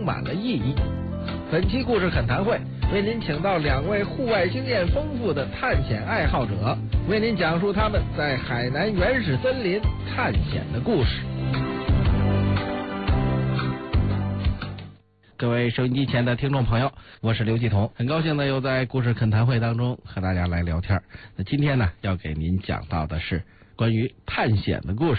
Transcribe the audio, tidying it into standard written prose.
满了意义。本期故事恳谈会为您请到2位户外经验丰富的探险爱好者，为您讲述他们在海南原始森林探险的故事。各位收音机前的听众朋友，我是刘继彤，很高兴呢又在故事恳谈会当中和大家来聊天。那今天呢要给您讲到的是关于探险的故事。